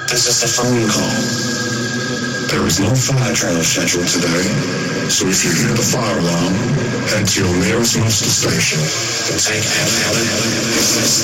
This is a phone call. There is no fire trail scheduled today, so if you hear the fire alarm, head to your nearest muster station and take